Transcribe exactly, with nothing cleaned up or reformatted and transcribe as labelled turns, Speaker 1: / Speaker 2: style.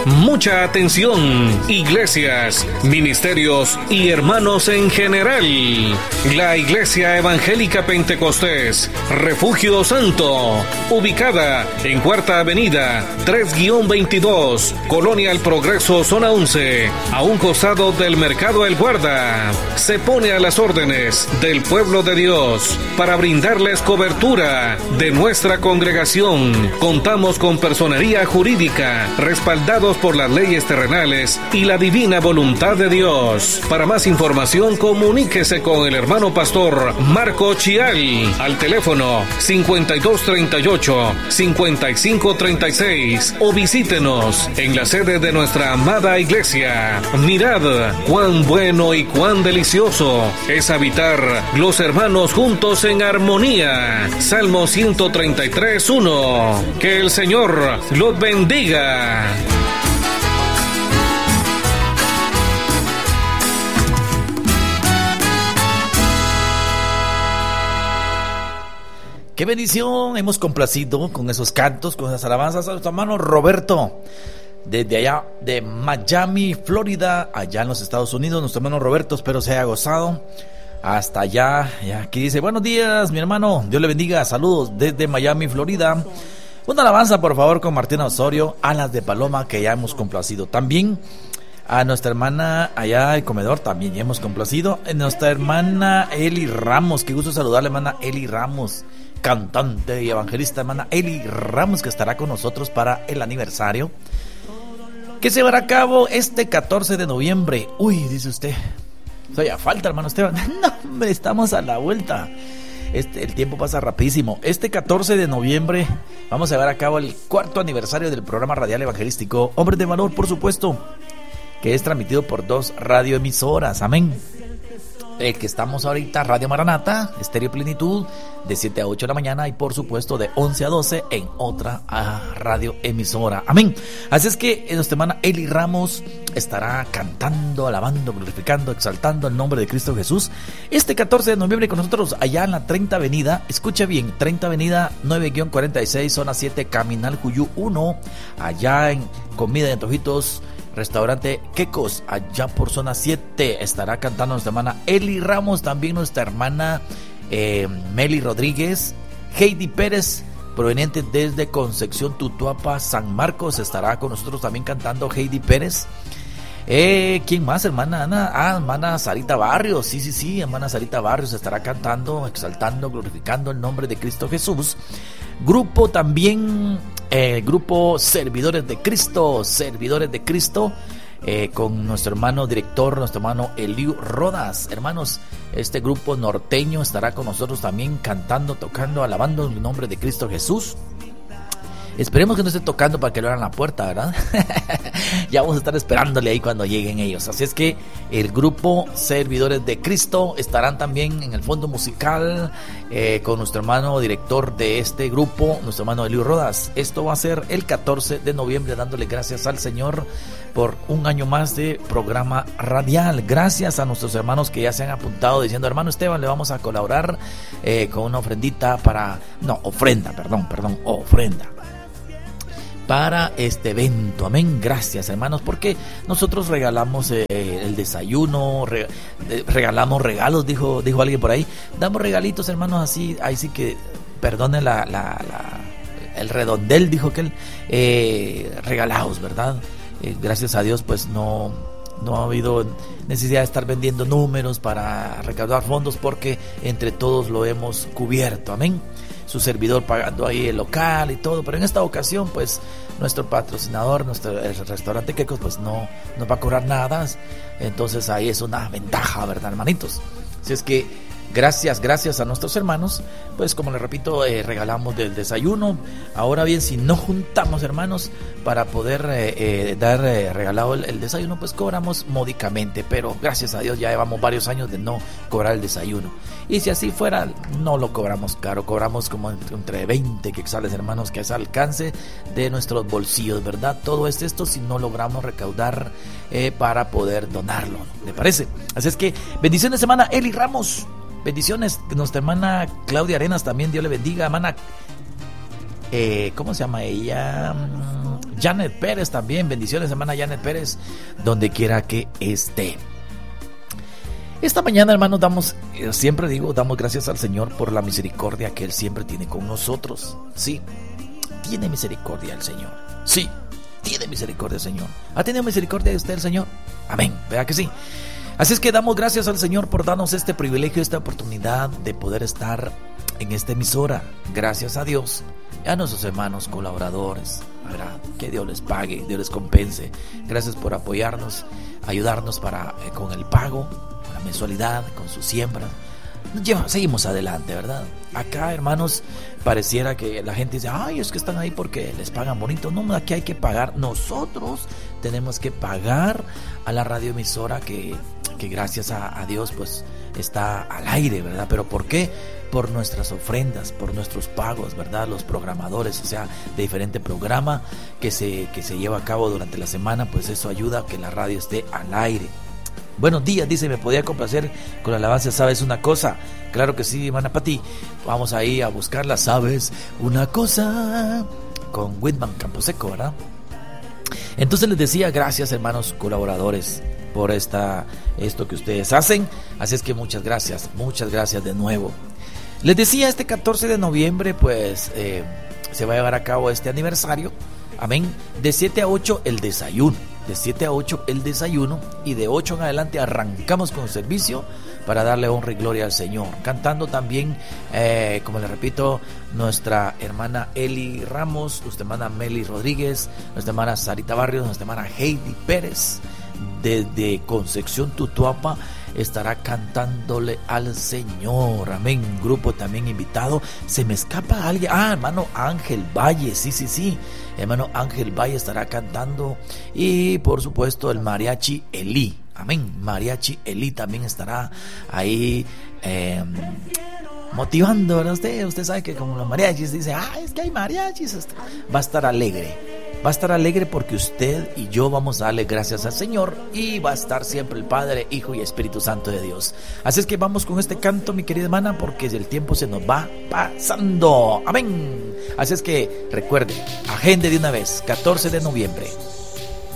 Speaker 1: Mucha atención, iglesias, ministerios y hermanos en general. La Iglesia Evangélica Pentecostés, Refugio Santo, ubicada en Cuarta Avenida, tres veintidós, Colonia El Progreso, Zona once, a un costado del Mercado El Guarda, se pone a las órdenes del pueblo de Dios para brindarles cobertura de nuestra congregación. Contamos con personería jurídica, respaldados por las leyes terrenales y la divina voluntad de Dios. Para más información, comuníquese con el hermano pastor Marco Chial al teléfono cincuenta y dos treinta y ocho, cincuenta y cinco treinta y seis o visítenos en la sede de nuestra amada iglesia. Mirad cuán bueno y cuán delicioso es habitar los hermanos juntos en armonía. Salmo ciento treinta y tres, uno. Que el Señor los bendiga.
Speaker 2: Qué bendición, hemos complacido con esos cantos, con esas alabanzas a nuestro hermano Roberto, desde allá de Miami, Florida, allá en los Estados Unidos. Nuestro hermano Roberto, espero se haya gozado hasta allá. Y aquí dice: buenos días, mi hermano, Dios le bendiga, saludos desde Miami, Florida. Una alabanza, por favor, con Martina Osorio, Alas de Paloma, que ya hemos complacido. También a nuestra hermana allá del comedor, también ya hemos complacido. A nuestra hermana Eli Ramos, qué gusto saludarle, hermana Eli Ramos, cantante y evangelista, hermana Eli Ramos, que estará con nosotros para el aniversario que se llevará a cabo este catorce de noviembre. Uy, dice usted, todavía falta, hermano Esteban. No, hombre, estamos a la vuelta. Este, el tiempo pasa rapidísimo. Este catorce de noviembre vamos a llevar a cabo el cuarto aniversario del programa radial evangelístico Hombres de Valor, por supuesto, que es transmitido por dos radioemisoras. Amén. El que estamos ahorita, Radio Maranata, Estéreo Plenitud, de siete a ocho de la mañana, y por supuesto de once a doce en otra radio emisora. Amén. Así es que nuestra hermana Eli Ramos estará cantando, alabando, glorificando, exaltando el nombre de Cristo Jesús este catorce de noviembre con nosotros allá en la treinta Avenida. Escucha bien, treinta Avenida nueve cuarenta y seis, zona siete, Caminal Cuyú uno, allá en Comida de Antojitos, Restaurante Quecos, allá por zona siete, estará cantando nuestra hermana Eli Ramos. También nuestra hermana eh, Meli Rodríguez, Heidi Pérez, proveniente desde Concepción, Tutuapa, San Marcos, estará con nosotros también cantando Heidi Pérez. Eh, ¿Quién más, hermana Ana? Ah, hermana Sarita Barrios, sí, sí, sí, hermana Sarita Barrios estará cantando, exaltando, glorificando el nombre de Cristo Jesús. Grupo también, eh, grupo Servidores de Cristo, Servidores de Cristo, eh, con nuestro hermano director, nuestro hermano Eliu Rodas. Hermanos, este grupo norteño estará con nosotros también cantando, tocando, alabando el nombre de Cristo Jesús. Esperemos que no esté tocando para que le abran la puerta, ¿verdad? Ya vamos a estar esperándole ahí cuando lleguen ellos. Así es que el grupo Servidores de Cristo estarán también en el fondo musical, eh, con nuestro hermano director de este grupo, nuestro hermano Eliu Rodas. Esto va a ser el catorce de noviembre, dándole gracias al Señor por un año más de programa radial. Gracias a nuestros hermanos que ya se han apuntado diciendo: hermano Esteban, le vamos a colaborar eh, con una ofrendita para... No, ofrenda, perdón, perdón, ofrenda para este evento. Amén. Gracias, hermanos, porque nosotros regalamos eh, el desayuno, re, de, regalamos regalos, dijo dijo alguien por ahí. Damos regalitos, hermanos, así, ahí sí que perdonen la, la, la el redondel, dijo que él, eh, regalados, ¿verdad? Eh, gracias a Dios, pues no no ha habido necesidad de estar vendiendo números para recaudar fondos, porque entre todos lo hemos cubierto. Amén. Su servidor pagando ahí el local y todo, pero en esta ocasión pues nuestro patrocinador, nuestro el restaurante Quecos, pues no nos va a cobrar nada. Entonces ahí es una ventaja, ¿verdad, hermanitos? Así es que gracias, gracias a nuestros hermanos, pues como les repito, eh, regalamos del desayuno. Ahora bien, si no juntamos, hermanos, para poder eh, eh, dar eh, regalado el, el desayuno, pues cobramos módicamente, pero gracias a Dios ya llevamos varios años de no cobrar el desayuno. Y si así fuera, no lo cobramos caro, cobramos como entre veinte quetzales, hermanos, que es al alcance de nuestros bolsillos, ¿verdad? Todo es esto si no logramos recaudar eh, para poder donarlo, ¿le parece? Así es que bendiciones, hermana Eli Ramos. Bendiciones, nuestra hermana Claudia Arenas también, Dios le bendiga. Hermana, eh, ¿cómo se llama ella? Janet Pérez también, bendiciones hermana Janet Pérez, donde quiera que esté. Esta mañana, hermanos, damos, eh, siempre digo, damos gracias al Señor por la misericordia que Él siempre tiene con nosotros. Sí, tiene misericordia el Señor. Sí, tiene misericordia el Señor. ¿Ha tenido misericordia de usted el Señor? Amén, ¿verdad que sí? Así es que damos gracias al Señor por darnos este privilegio, esta oportunidad de poder estar en esta emisora. Gracias a Dios y a nuestros hermanos colaboradores, ¿verdad? Que Dios les pague, Dios les compense. Gracias por apoyarnos, ayudarnos para eh, con el pago, con la mensualidad, con su siembra. Lleva, seguimos adelante, ¿verdad? Acá, hermanos, pareciera que la gente dice, ay, es que están ahí porque les pagan bonito. No, aquí hay que pagar. Nosotros tenemos que pagar a la radioemisora que, que gracias a, a Dios pues está al aire, ¿verdad? ¿Pero por qué? Por nuestras ofrendas, por nuestros pagos, ¿verdad? Los programadores, o sea, de diferente programa que se, que se lleva a cabo durante la semana, pues eso ayuda a que la radio esté al aire. Buenos días, dice, me podía complacer con la alabanza, ¿sabes una cosa? Claro que sí, hermana Pati, vamos ahí a buscarla, ¿sabes una cosa? Con Whitman Camposeco, ¿verdad? Entonces les decía, gracias hermanos colaboradores por esta, esto que ustedes hacen, así es que muchas gracias, muchas gracias de nuevo. Les decía, este catorce de noviembre pues eh, se va a llevar a cabo este aniversario, amén, de siete a ocho el desayuno. De siete a ocho el desayuno y de ocho en adelante arrancamos con el servicio para darle honra y gloria al Señor. Cantando también, eh, como le repito, nuestra hermana Eli Ramos, nuestra hermana Meli Rodríguez, nuestra hermana Sarita Barrios, nuestra hermana Heidi Pérez, desde Concepción Tutuapa, estará cantándole al Señor. Amén. Un grupo también invitado. Se me escapa alguien. Ah, hermano Ángel Valle. Sí, sí, sí. Hermano Ángel Valle estará cantando. Y por supuesto el mariachi Elí. Amén. Mariachi Elí también estará ahí eh, motivando, ¿verdad? Usted, usted sabe que como los mariachis dice, ah, es que hay mariachis. Va a estar alegre. Va a estar alegre porque usted y yo vamos a darle gracias al Señor y va a estar siempre el Padre, Hijo y Espíritu Santo de Dios. Así es que vamos con este canto, mi querida hermana, porque el tiempo se nos va pasando. Amén. Así es que recuerde, agende de una vez, catorce de noviembre.